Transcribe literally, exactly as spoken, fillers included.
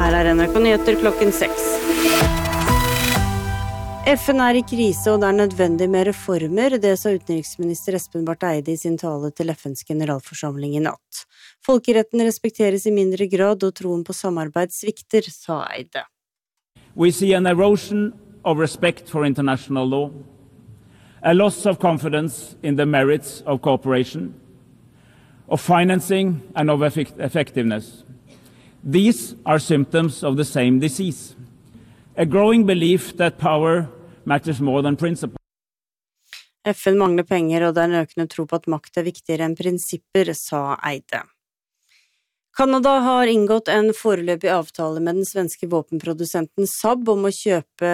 Her er N R K Nyheter klokken seks. F N er i krise, og det er nødvendig med reformer, det sa utenriksminister Espen Barth Eide i sin tale til F N's generalforsamling i natt. Folkeretten respekteres i mindre grad, og troen på samarbeid svikter, sa Eide. We see an erosion of respect for international law, a loss of confidence in the merits of cooperation, of financing and of effect- effectiveness. These are symptoms of the same disease. A growing belief that power matters more than principle. F N mangler penger, og det er en økende tro på at makt er viktigere enn prinsipper, sa Eide. Kanada har inngått en foreløpig avtale med den svenske våpenprodusenten Saab om å kjøpe